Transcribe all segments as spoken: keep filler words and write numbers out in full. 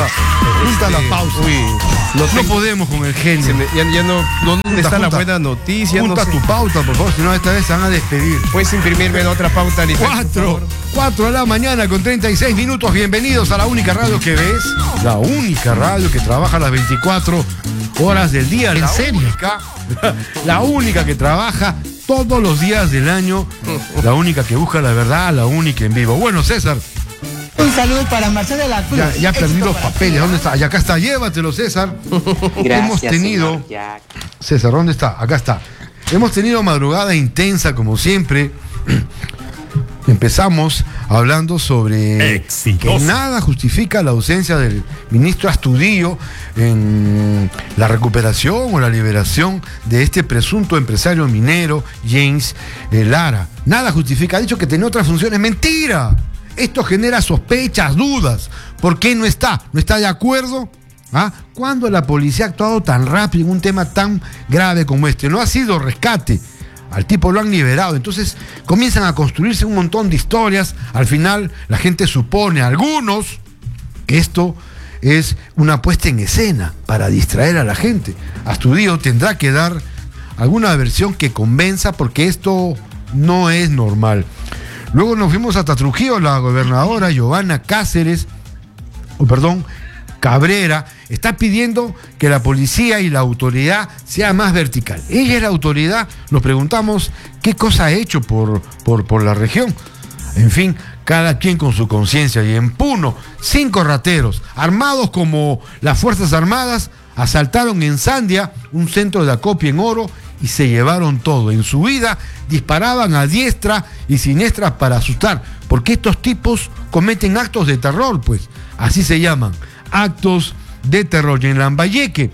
Junta este, la pausa. Uy, no, No tengo- podemos con el genio. se me- ya, ya no, ¿dónde Junta, está la junta. buena noticia? Junta No sé. tu pauta, por favor, si no esta vez se van a despedir. Puedes imprimirme en otra pauta, Lisbeth, por Cuatro, favor? cuatro de la mañana con treinta y seis minutos. Bienvenidos a la única radio que ves. La única radio que trabaja las veinticuatro horas del día. ¿En la serio? Única, la única que trabaja todos los días del año. La única que busca la verdad, la única en vivo. Bueno, César, Un saludo para Marcelo de la Cruz. ya, ya perdí Éxito los para papeles. ¿Dónde está? Y acá está, llévatelo, César. Gracias, Hemos tenido. señor Jack. César, ¿dónde está? Acá está. Hemos tenido madrugada intensa, como siempre. Empezamos hablando sobre Exitoso. que nada justifica la ausencia del ministro Astudillo en la recuperación o la liberación de este presunto empresario minero, James eh, Lara. Nada justifica. Ha dicho que tenía otras funciones. ¡Mentira! Esto genera sospechas, dudas. ¿Por qué no está? ¿No está de acuerdo? ¿Ah? ¿Cuándo la policía ha actuado tan rápido en un tema tan grave como este? No ha sido rescate. Al tipo lo han liberado. Entonces comienzan a construirse un montón de historias. Al final la gente supone, algunos, que esto es una puesta en escena para distraer a la gente. Astudillo tendrá que dar alguna versión que convenza, porque esto no es normal. Luego nos fuimos hasta Trujillo. La gobernadora Giovanna Cáceres, o perdón, Cabrera, está pidiendo que la policía y la autoridad sea más vertical. Ella es la autoridad. Nos preguntamos qué cosa ha hecho por, por, por la región. En fin, cada quien con su conciencia. Y en Puno, cinco rateros, armados como las Fuerzas Armadas, asaltaron en Sandia un centro de acopio en oro y se llevaron todo. En su vida disparaban a diestra y siniestra para asustar, porque estos tipos cometen actos de terror, pues, así se llaman, actos de terror. Y en Lambayeque,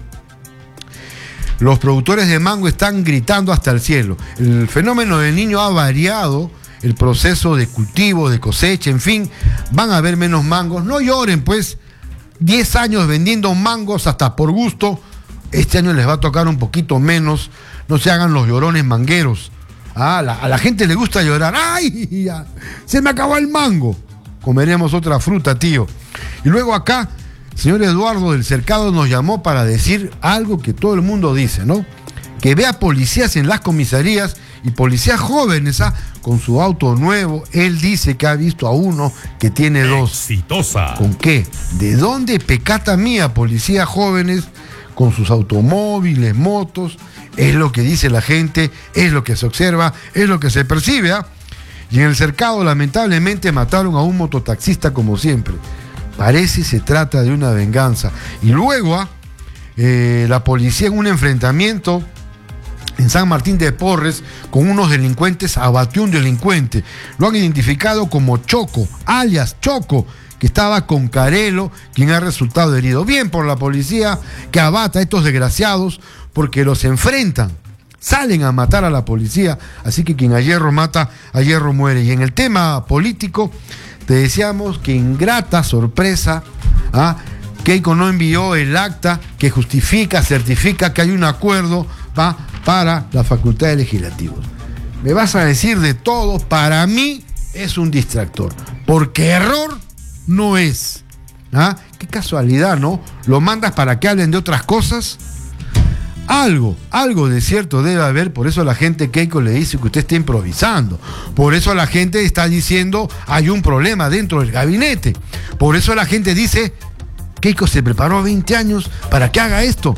los productores de mango están gritando hasta el cielo. El fenómeno del niño ha variado el proceso de cultivo, de cosecha, en fin, van a haber menos mangos. No lloren, pues, diez años vendiendo mangos hasta por gusto. Este año les va a tocar un poquito menos. No se hagan los llorones mangueros. Ah, la- a la gente le gusta llorar. ¡Ay! Ya, se me acabó el mango. Comeremos otra fruta, tío. Y luego acá, el señor Eduardo del Cercado nos llamó para decir algo que todo el mundo dice, ¿no? Que vea policías en las comisarías y policías jóvenes, ¿ah? Con su auto nuevo. Él dice que ha visto a uno que tiene dos. Exitosa. ¿Con qué? ¿De dónde pecata mía, policías jóvenes con sus automóviles, motos? Es lo que dice la gente, es lo que se observa, es lo que se percibe, ¿ah? Y en el Cercado, lamentablemente, mataron a un mototaxista como siempre. Parece se trata de una venganza. Y luego, ¿ah? eh, la policía en un enfrentamiento en San Martín de Porres con unos delincuentes abatió un delincuente. Lo han identificado como Choco, alias Choco, que estaba con Carelo, quien ha resultado herido. Bien por la policía que abata a estos desgraciados, porque los enfrentan, salen a matar a la policía. Así que quien a hierro mata, a hierro muere. Y en el tema político, te decíamos que ingrata sorpresa, ¿ah? Keiko no envió el acta que justifica, certifica que hay un acuerdo, ¿va?, para la facultad de legislativos. Me vas a decir de todo. Para mí es un distractor, porque error no es. ¿Ah? Qué casualidad, ¿no? Lo mandas para que hablen de otras cosas. Algo, algo de cierto debe haber. Por eso la gente, Keiko, le dice que usted está improvisando. Por eso la gente está diciendo hay un problema dentro del gabinete. Por eso la gente dice Keiko se preparó veinte años para que haga esto.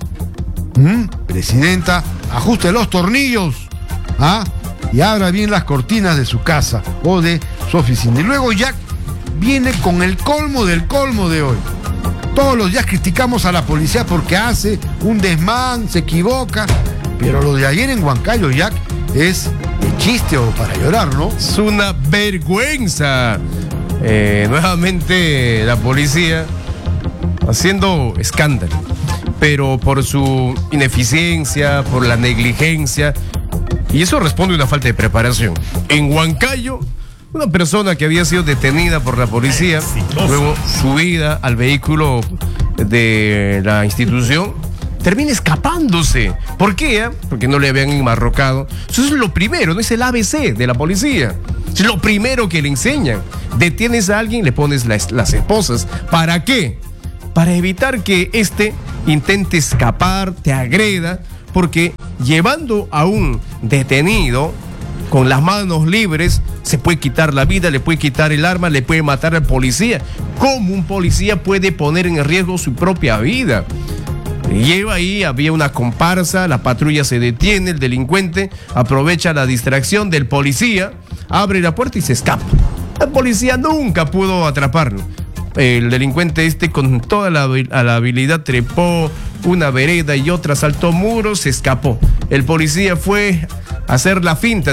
¿Mm? Presidenta, ajuste los tornillos, ¿ah? Y abra bien las cortinas de su casa o de su oficina. Y luego Jack viene con el colmo del colmo de hoy. Todos los días criticamos a la policía porque hace un desmán, se equivoca, pero lo de ayer en Huancayo, Jack, es de chiste o para llorar, ¿no? Es una vergüenza. Eh, nuevamente la policía haciendo escándalo, pero por su ineficiencia, por la negligencia, y eso responde a una falta de preparación. En Huancayo, una persona que había sido detenida por la policía, Exitoso. luego subida al vehículo de la institución, termina escapándose. ¿Por qué? eh? Porque no le habían enmarrocado. Eso es lo primero, no es el A B C de la policía. Es lo primero que le enseñan. Detienes a alguien, le pones las, las esposas. ¿Para qué? para evitar que éste intente escapar, te agreda, porque llevando a un detenido con las manos libres se puede quitar la vida, le puede quitar el arma, le puede matar al policía. ¿Cómo un policía puede poner en riesgo su propia vida? Lleva ahí, había una comparsa, la patrulla se detiene, el delincuente aprovecha la distracción del policía, abre la puerta y se escapa. El policía nunca pudo atraparlo. El delincuente este con toda la, la habilidad trepó una vereda y otra, saltó muros, se escapó. El policía fue a hacer la finta